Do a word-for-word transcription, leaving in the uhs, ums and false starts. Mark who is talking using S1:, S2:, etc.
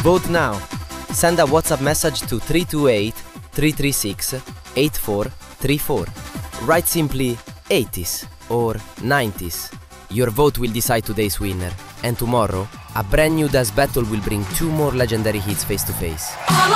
S1: Vote now. Send a WhatsApp message to three two eight, three three six, eight four three four. Write simply eighties or nineties. Your vote will decide today's winner. And tomorrow, a brand new dance battle will bring two more legendary hits face to face.